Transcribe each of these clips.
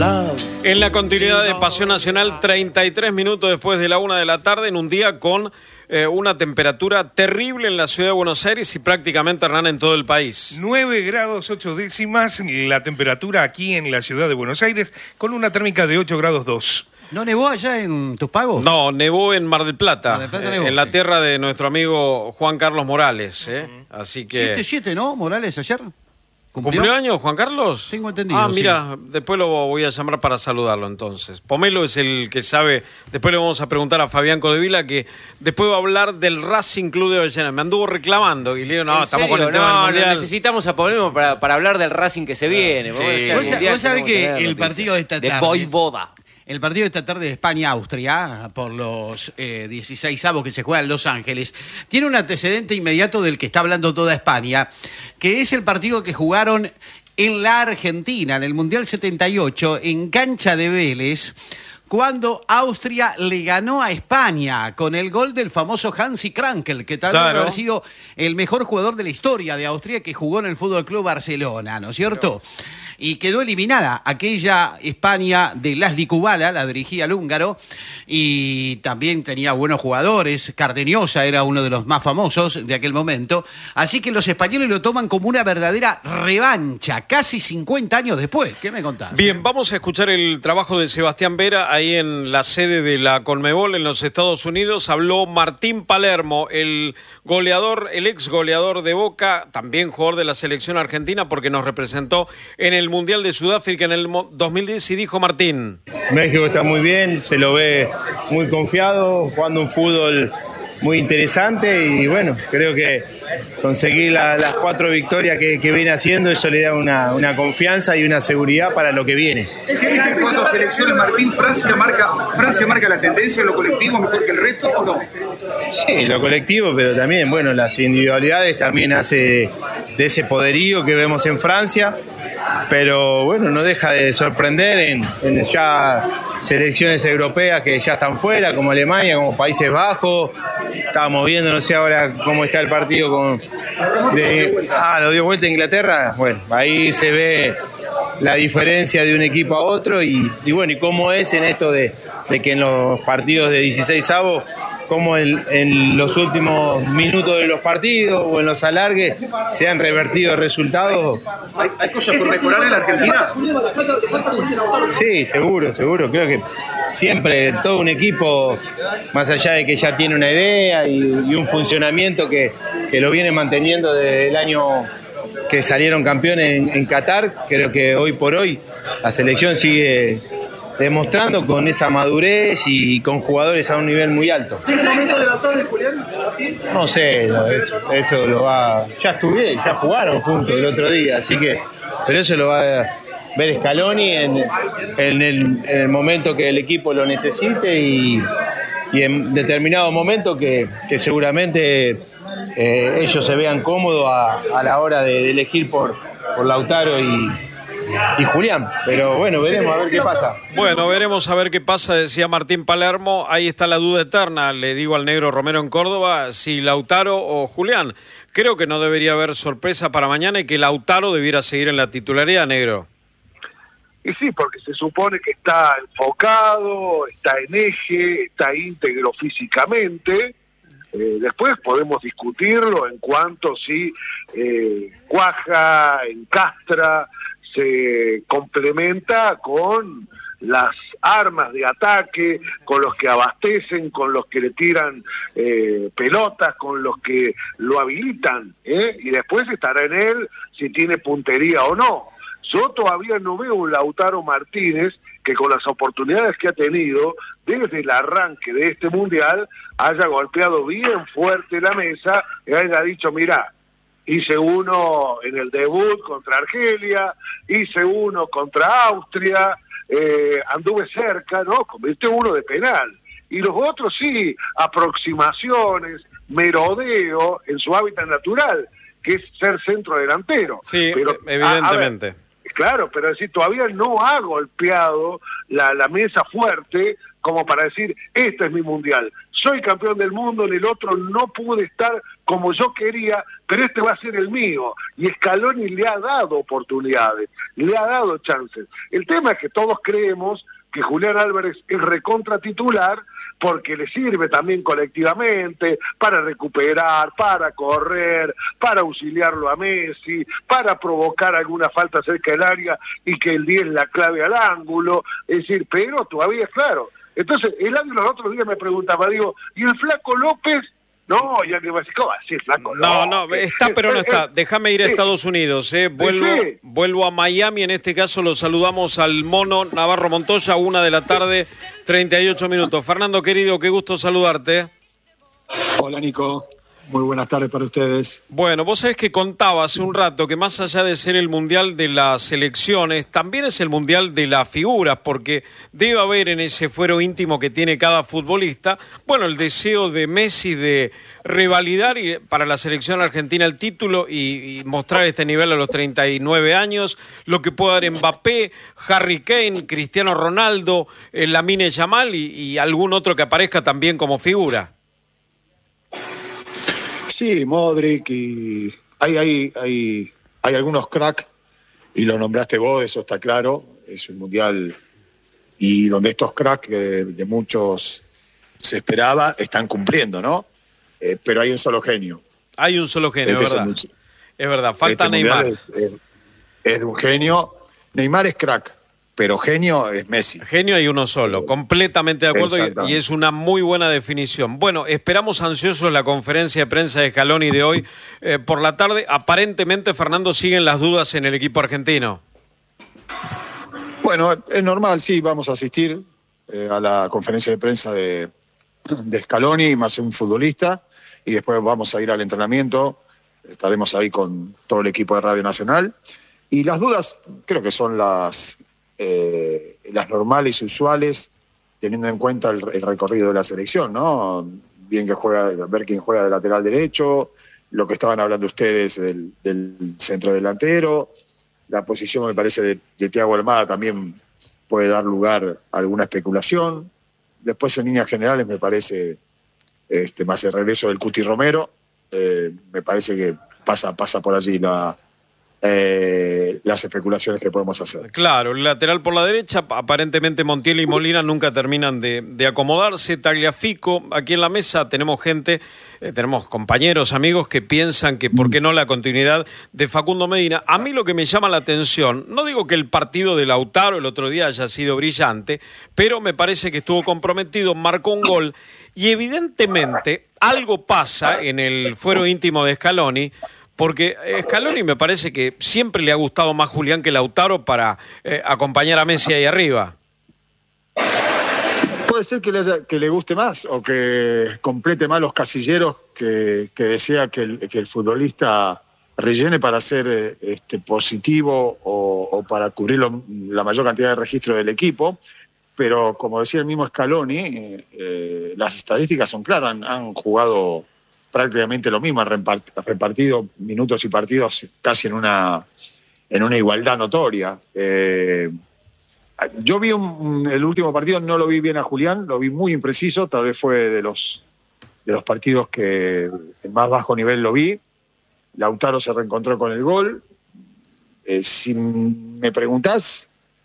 En la continuidad de Pasión Nacional, 33 minutos después de la 1 de la tarde, en un día con una temperatura terrible en la ciudad de Buenos Aires y prácticamente, Hernán, en todo el país. 9 grados 8 décimas la temperatura aquí en la ciudad de Buenos Aires, con una térmica de 8 grados 2. ¿No nevó allá en Tus Pagos? No, nevó en Mar del Plata, Nevó, en la sí. tierra de nuestro amigo Juan Carlos Morales. Así que... 7-7, ¿no? Morales ayer. ¿Cumplió años, Juan Carlos? Tengo entendido, Ah, mira, sí. Después lo voy a llamar para saludarlo entonces. Pomelo es el que sabe. Después le vamos a preguntar a Fabián Codevila, que después va a hablar del Racing Club de Avellaneda. Me anduvo reclamando y le digo, no, estamos con el tema del Mundial. Necesitamos a Pomelo para hablar del Racing que se viene. Sí. Vos sabés que el partido de esta tarde... De Voivoda. El partido de esta tarde de España-Austria, por los 16avos que se juegan en Los Ángeles, tiene un antecedente inmediato del que está hablando toda España, que es el partido que jugaron en la Argentina, en el Mundial 78, en cancha de Vélez, cuando Austria le ganó a España con el gol del famoso Hansi Krankel, que tal vez Claro. haber sido el mejor jugador de la historia de Austria, que jugó en el Fútbol Club Barcelona, ¿no es cierto? Y quedó eliminada aquella España de Laszlo Kubala, la dirigía el húngaro, y también tenía buenos jugadores. Cardeñosa era uno de los más famosos de aquel momento. Así que los españoles lo toman como una verdadera revancha, casi 50 años después. ¿Qué me contás? Bien, vamos a escuchar el trabajo de Sebastián Vera ahí en la sede de la Conmebol en los Estados Unidos. Habló Martín Palermo, el goleador, el ex goleador de Boca, también jugador de la selección argentina, porque nos representó en el Mundial de Sudáfrica en el 2010, y dijo Martín: México está muy bien, se lo ve muy confiado, jugando un fútbol muy interesante y bueno, creo que conseguir las 4 victorias que viene haciendo, eso le da una confianza y una seguridad para lo que viene. ¿Se dice en cuanto a selecciones, Martín, Francia marca la tendencia en lo colectivo mejor que el resto o no? Sí, lo colectivo, pero también, bueno, las individualidades también hace de ese poderío que vemos en Francia, pero bueno, no deja de sorprender en ya selecciones europeas que ya están fuera, como Alemania, como Países Bajos. Estábamos viendo, no sé ahora cómo está el partido lo dio vuelta a Inglaterra. Bueno, ahí se ve la diferencia de un equipo a otro y bueno, y cómo es en esto de que en los partidos de 16avos, como en los últimos minutos de los partidos o en los alargues se han revertido resultados. ¿Hay cosas por mejorar en la Argentina? Sí, seguro. Creo que siempre todo un equipo, más allá de que ya tiene una idea y un funcionamiento que lo viene manteniendo desde el año que salieron campeones en Qatar, creo que hoy por hoy la selección sigue demostrando con esa madurez y con jugadores a un nivel muy alto. ¿Sí es momento de la tarde, Julián? No sé, eso lo va... Ya jugaron juntos el otro día, así que... Pero eso lo va a ver Scaloni en el momento que el equipo lo necesite y en determinado momento que seguramente ellos se vean cómodos a la hora de elegir por Lautaro y Julián, pero bueno, veremos a ver qué pasa. Bueno, veremos a ver qué pasa, decía Martín Palermo. Ahí está la duda eterna, le digo al negro Romero en Córdoba, si Lautaro o Julián. Creo que no debería haber sorpresa para mañana y que Lautaro debiera seguir en la titularidad, negro. Y sí, porque se supone que está enfocado, está en eje, está íntegro físicamente. Después podemos discutirlo en cuanto si cuaja, encastra, se complementa con las armas de ataque, con los que abastecen, con los que le tiran pelotas, con los que lo habilitan, y después estará en él si tiene puntería o no. Yo todavía no veo un Lautaro Martínez que con las oportunidades que ha tenido desde el arranque de este Mundial haya golpeado bien fuerte la mesa y haya dicho, mirá, hice uno en el debut contra Argelia, hice uno contra Austria, anduve cerca, ¿no? Convirtió uno de penal. Y los otros sí, aproximaciones, merodeo en su hábitat natural, que es ser centro delantero. Sí, pero, evidentemente. Claro, pero es decir, todavía no ha golpeado la mesa fuerte como para decir, este es mi mundial. Soy campeón del mundo, en el otro no pude estar como yo quería, pero este va a ser el mío. Y Scaloni le ha dado oportunidades, le ha dado chances. El tema es que todos creemos que Julián Álvarez es recontra titular porque le sirve también colectivamente para recuperar, para correr, para auxiliarlo a Messi, para provocar alguna falta cerca del área y que el 10 la clave al ángulo. Es decir, pero todavía es claro. Entonces, Eladio los otros días me preguntaba, digo, ¿y el Flaco López? No, ya que me ¿cómo así, Flaco? No, está, pero no está. Déjame ir a Estados Unidos. Vuelvo a Miami. En este caso lo saludamos al Mono Navarro Montoya, 1:00 p.m, 38 minutos. Fernando, querido, qué gusto saludarte. Hola, Nico. Muy buenas tardes para ustedes. Bueno, vos sabés que contaba hace un rato que más allá de ser el mundial de las selecciones, también es el mundial de las figuras, porque debe haber en ese fuero íntimo que tiene cada futbolista, bueno, el deseo de Messi de revalidar para la selección argentina el título y mostrar este nivel a los 39 años, lo que puede dar Mbappé, Harry Kane, Cristiano Ronaldo, Lamine Yamal y algún otro que aparezca también como figura. Sí, Modric, y hay algunos cracks, y lo nombraste vos, eso está claro, es un mundial y donde estos cracks de muchos se esperaba, están cumpliendo, ¿no? Pero hay un solo genio. Hay un solo genio, es verdad. Es verdad, falta Neymar. Es de un genio. Neymar es crack, pero genio es Messi. Genio hay uno solo, completamente de acuerdo, y es una muy buena definición. Bueno, esperamos ansiosos la conferencia de prensa de Scaloni de hoy por la tarde. Aparentemente, Fernando, siguen las dudas en el equipo argentino. Bueno, es normal, sí, vamos a asistir a la conferencia de prensa de Scaloni, más un futbolista, y después vamos a ir al entrenamiento. Estaremos ahí con todo el equipo de Radio Nacional. Y las dudas creo que son las normales y usuales, teniendo en cuenta el recorrido de la selección, ¿no? Bien que ver quién juega de lateral derecho, lo que estaban hablando ustedes del centro delantero, la posición me parece de Thiago Almada también puede dar lugar a alguna especulación. Después en líneas generales me parece, más el regreso del Cuti Romero, me parece que pasa por allí las especulaciones que podemos hacer. Claro, el lateral por la derecha, aparentemente Montiel y Molina nunca terminan de acomodarse. Tagliafico, aquí en la mesa tenemos gente, tenemos compañeros, amigos que piensan que por qué no la continuidad de Facundo Medina. A mí lo que me llama la atención, no digo que el partido de Lautaro el otro día haya sido brillante, pero me parece que estuvo comprometido, marcó un gol y evidentemente algo pasa en el fuero íntimo de Scaloni, porque Scaloni me parece que siempre le ha gustado más Julián que Lautaro para acompañar a Messi ahí arriba. Puede ser que le guste más o que complete más los casilleros que desea que el futbolista rellene para ser positivo o para cubrir la mayor cantidad de registros del equipo. Pero como decía el mismo Scaloni, las estadísticas son claras, han jugado prácticamente lo mismo, han repartido minutos y partidos casi en una igualdad notoria. Yo vi el último partido, no lo vi bien a Julián, lo vi muy impreciso, tal vez fue de los partidos que en más bajo nivel lo vi. Lautaro se reencontró con el gol. Si me preguntás,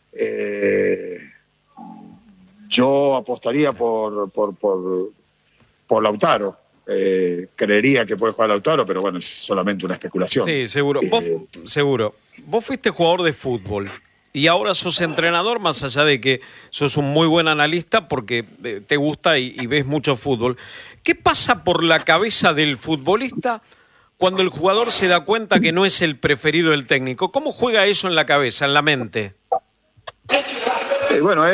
yo apostaría por Lautaro. Creería que puede jugar Lautaro, pero bueno, es solamente una especulación. Sí, seguro. Seguro. Vos fuiste jugador de fútbol y ahora sos entrenador, más allá de que sos un muy buen analista porque te gusta y ves mucho fútbol. ¿Qué pasa por la cabeza del futbolista cuando el jugador se da cuenta que no es el preferido del técnico? ¿Cómo juega eso en la cabeza, en la mente? Bueno,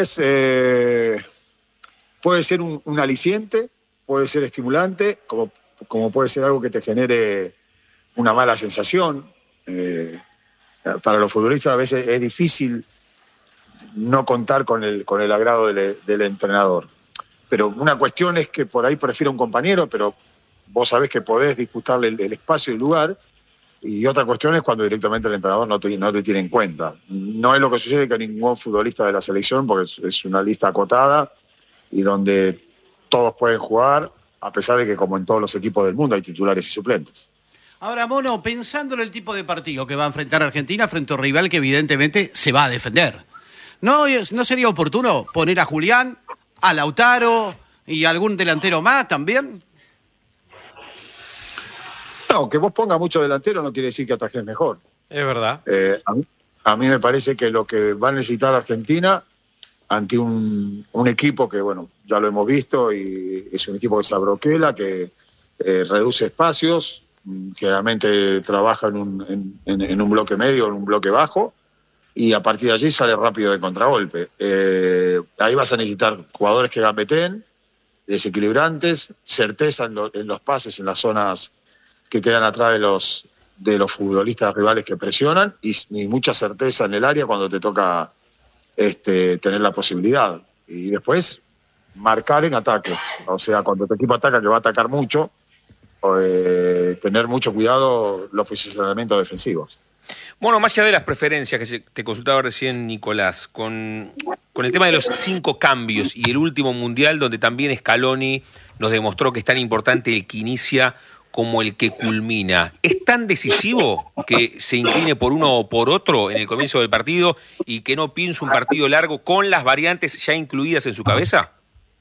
puede ser un aliciente, puede ser estimulante, como puede ser algo que te genere una mala sensación. Para los futbolistas a veces es difícil no contar con el agrado del entrenador. Pero una cuestión es que por ahí prefiere un compañero, pero vos sabés que podés disputarle el espacio y el lugar. Y otra cuestión es cuando directamente el entrenador no te tiene en cuenta. No es lo que sucede con ningún futbolista de la selección, porque es una lista acotada y donde todos pueden jugar, a pesar de que como en todos los equipos del mundo hay titulares y suplentes. Ahora, Mono, pensando en el tipo de partido que va a enfrentar Argentina frente a un rival que evidentemente se va a defender, ¿no sería oportuno poner a Julián, a Lautaro y algún delantero más también? No, que vos pongas mucho delantero no quiere decir que atajes mejor. Es verdad. A mí me parece que lo que va a necesitar Argentina ante un equipo que, bueno, ya lo hemos visto, y es un equipo que se abroquela, que reduce espacios, generalmente trabaja en un bloque medio, en un bloque bajo, y a partir de allí sale rápido de contragolpe. Ahí vas a necesitar jugadores que gambeteen, desequilibrantes, certeza en los pases, en las zonas que quedan atrás de los futbolistas rivales que presionan, y mucha certeza en el área cuando te toca tener la posibilidad. Y después marcar en ataque. O sea, cuando tu equipo ataca, que va a atacar mucho, tener mucho cuidado los posicionamientos defensivos. Bueno, más allá de las preferencias que te consultaba recién Nicolás, con el tema de los 5 cambios y el último mundial donde también Scaloni nos demostró que es tan importante el que inicia como el que culmina, ¿es tan decisivo que se incline por uno o por otro en el comienzo del partido y que no piense un partido largo con las variantes ya incluidas en su cabeza?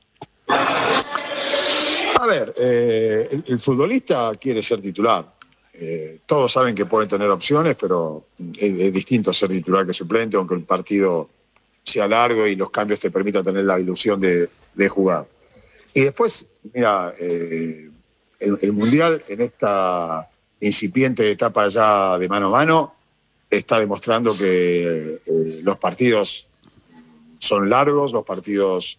A ver, el futbolista quiere ser titular. Todos saben que pueden tener opciones, pero es distinto ser titular que suplente, aunque el partido sea largo y los cambios te permitan tener la ilusión de jugar. Y después, mira, el Mundial en esta incipiente etapa ya de mano a mano está demostrando que los partidos son largos, los partidos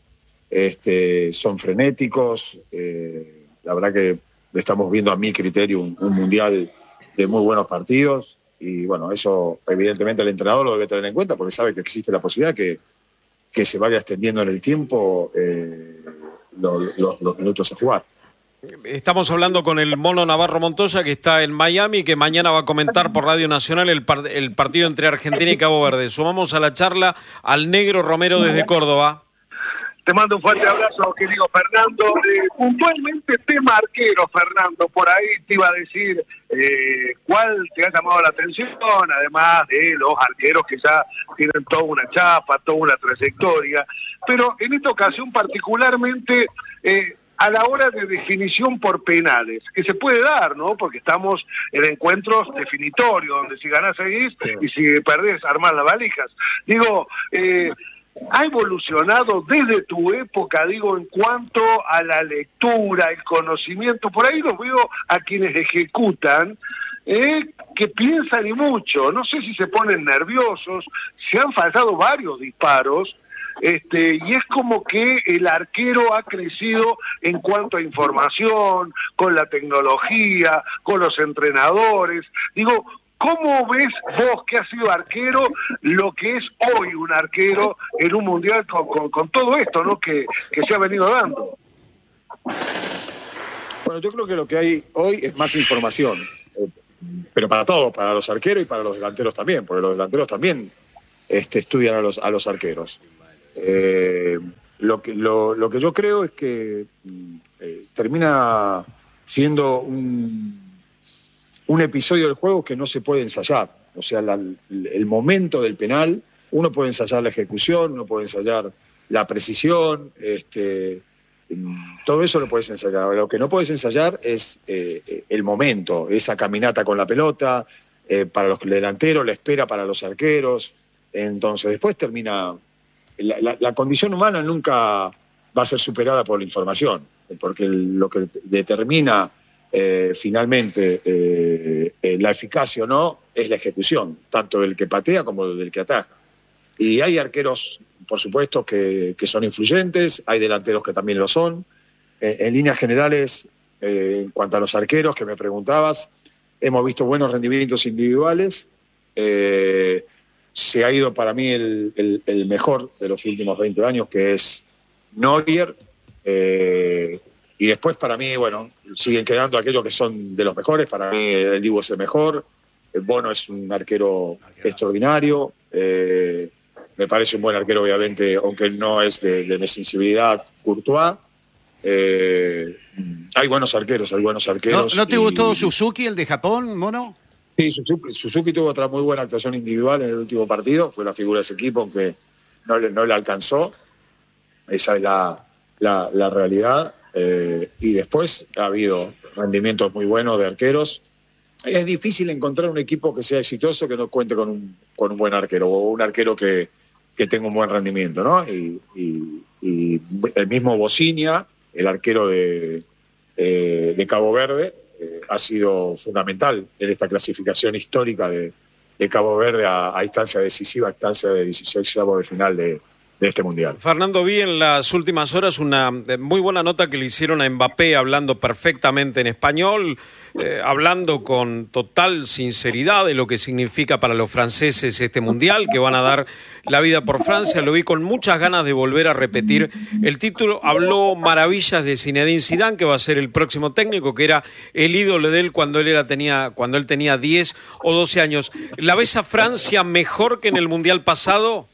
son frenéticos. La verdad que estamos viendo, a mi criterio, un Mundial de muy buenos partidos, y bueno, eso evidentemente el entrenador lo debe tener en cuenta porque sabe que existe la posibilidad que se vaya extendiendo en el tiempo los minutos a jugar. Estamos hablando con el Mono Navarro Montoya, que está en Miami, que mañana va a comentar por Radio Nacional el partido entre Argentina y Cabo Verde. Sumamos a la charla al Negro Romero desde Córdoba. Te mando un fuerte abrazo, querido Fernando. Puntualmente tema arquero, Fernando, por ahí te iba a decir cuál te ha llamado la atención, además de los arqueros que ya tienen toda una chapa, toda una trayectoria, pero en esta ocasión particularmente a la hora de definición por penales, que se puede dar, ¿no? Porque estamos en encuentros definitorios, donde si ganás seguís y si perdés armás las valijas. Digo, ha evolucionado desde tu época, digo, en cuanto a la lectura, el conocimiento. Por ahí los veo a quienes ejecutan, que piensan y mucho. No sé si se ponen nerviosos, se han fallado varios disparos, y es como que el arquero ha crecido en cuanto a información, con la tecnología, con los entrenadores. Digo, ¿cómo ves vos, que has sido arquero, lo que es hoy un arquero en un mundial con todo esto, ¿no?, que se ha venido dando? Bueno, yo creo que lo que hay hoy es más información, pero para todos, para los arqueros y para los delanteros también, porque los delanteros también estudian a los arqueros. Lo que yo creo es que termina siendo un episodio del juego que no se puede ensayar. O sea, el momento del penal, uno puede ensayar la ejecución, uno puede ensayar la precisión, todo eso lo puedes ensayar. Lo que no puedes ensayar es el momento, esa caminata con la pelota, para los delanteros, la espera para los arqueros. Entonces, después termina... La condición humana nunca va a ser superada por la información, porque lo que determina finalmente la eficacia o no es la ejecución, tanto del que patea como del que ataja. Y hay arqueros, por supuesto, que son influyentes, hay delanteros que también lo son. En líneas generales, en cuanto a los arqueros que me preguntabas, hemos visto buenos rendimientos individuales. Se ha ido para mí el mejor de los últimos 20 años, que es Neuer. Y después, para mí, bueno, siguen quedando aquellos que son de los mejores. Para mí, el Dibu es el mejor. Bono es un arquero extraordinario. Me parece un buen arquero, obviamente, aunque no es de mi sensibilidad, Courtois. Hay buenos arqueros, ¿No te gustó Suzuki, el de Japón, Mono? Sí, Suzuki tuvo otra muy buena actuación individual en el último partido, fue la figura de ese equipo, aunque no le alcanzó. Esa es la realidad. Y después ha habido rendimientos muy buenos de arqueros. Es difícil encontrar un equipo que sea exitoso que no cuente con un buen arquero, o un arquero que tenga un buen rendimiento, ¿no? Y el mismo Bocinia, el arquero de Cabo Verde, ha sido fundamental en esta clasificación histórica de Cabo Verde a instancia decisiva, a instancia de 16avos de final de este Mundial. Fernando, vi en las últimas horas una muy buena nota que le hicieron a Mbappé, hablando perfectamente en español, hablando con total sinceridad de lo que significa para los franceses este Mundial, que van a dar la vida por Francia. Lo vi con muchas ganas de volver a repetir el título. Habló maravillas de Zinedine Zidane, que va a ser el próximo técnico, que era el ídolo de él cuando él tenía 10 o 12 años. ¿La ves a Francia mejor que en el Mundial pasado?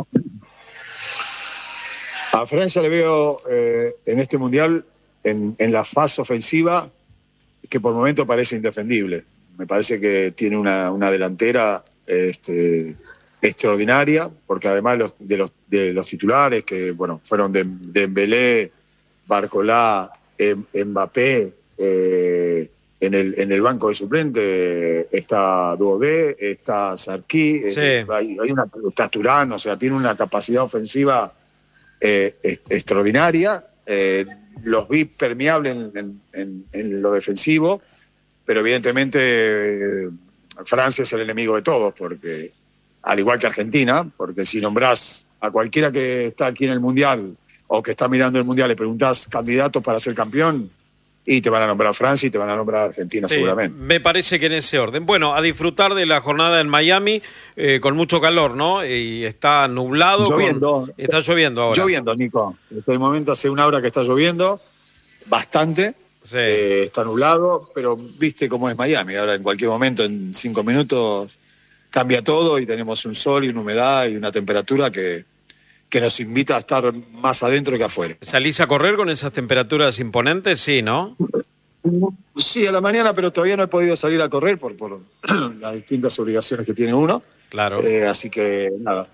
A Francia le veo en este Mundial, en la fase ofensiva, que por momento parece indefendible. Me parece que tiene una delantera extraordinaria, porque además de los titulares, que bueno, fueron Dembélé, Barcola, Mbappé, en el banco de suplente está Duodé, está Sarki, Sí. Está Turán, o sea, tiene una capacidad ofensiva extraordinaria. Los vi permeables en lo defensivo, pero evidentemente Francia es el enemigo de todos, porque al igual que Argentina, porque si nombrás a cualquiera que está aquí en el Mundial o que está mirando el Mundial, le preguntás candidatos para ser campeón y te van a nombrar Francia y te van a nombrar Argentina, sí, seguramente. Me parece que en ese orden. Bueno, a disfrutar de la jornada en Miami, con mucho calor, ¿no? Y está nublado. Lloviendo. Está lloviendo ahora. Lloviendo, Nico. En este momento hace una hora que está lloviendo, bastante. Sí. Está nublado, pero viste cómo es Miami. Ahora en cualquier momento, en 5 minutos, cambia todo y tenemos un sol y una humedad y una temperatura que nos invita a estar más adentro que afuera. ¿Salís a correr con esas temperaturas imponentes? Sí, ¿no? Sí, a la mañana, pero todavía no he podido salir a correr por las distintas obligaciones que tiene uno. Claro. Así que nada,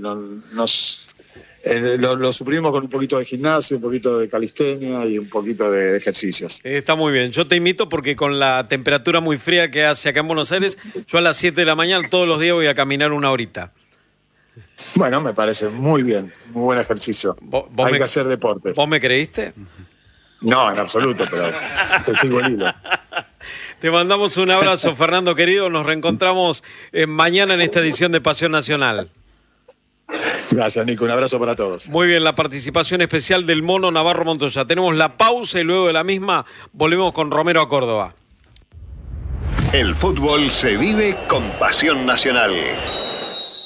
lo suprimimos con un poquito de gimnasio, un poquito de calistenia y un poquito de ejercicios. Está muy bien. Yo te invito porque con la temperatura muy fría que hace acá en Buenos Aires, yo a las 7 de la mañana todos los días voy a caminar una horita. Bueno, me parece muy bien, muy buen ejercicio. Hay que hacer deporte. ¿Vos me creíste? No, en absoluto, pero te sigo el hilo. Te mandamos un abrazo, Fernando querido. Nos reencontramos mañana en esta edición de Pasión Nacional. Gracias, Nico. Un abrazo para todos. Muy bien, la participación especial del Mono Navarro Montoya. Tenemos la pausa y luego de la misma volvemos con Romero a Córdoba. El fútbol se vive con Pasión Nacional.